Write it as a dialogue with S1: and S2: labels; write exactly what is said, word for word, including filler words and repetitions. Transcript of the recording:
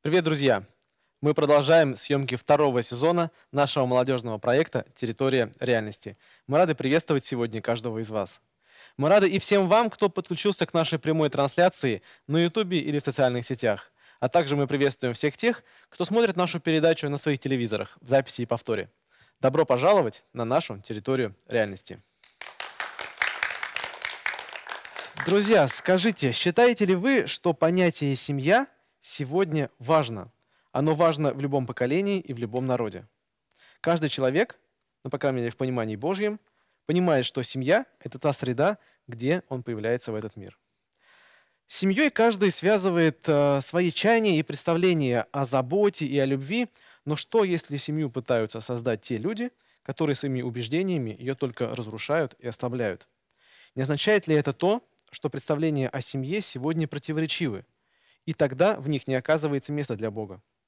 S1: Привет, друзья! Мы продолжаем съемки второго сезона нашего молодежного проекта «Территория реальности». Мы рады приветствовать сегодня каждого из вас. Мы рады и всем вам, кто подключился к нашей прямой трансляции на Ютубе или в социальных сетях. А также мы приветствуем всех тех, кто смотрит нашу передачу на своих телевизорах в записи и повторе. Добро пожаловать на нашу территорию реальности. Друзья, скажите, считаете ли вы, что понятие «семья» сегодня важно? Оно важно в любом поколении и в любом народе. Каждый человек, ну, по крайней мере, в понимании Божьем, понимает, что семья – это та среда, где он появляется в этот мир. С семьей каждый связывает э, свои чаяния и представления о заботе и о любви, но что, если семью пытаются создать те люди, которые своими убеждениями ее только разрушают и ослабляют? Не означает ли это то, что представления о семье сегодня противоречивы, и тогда в них не оказывается места для Бога?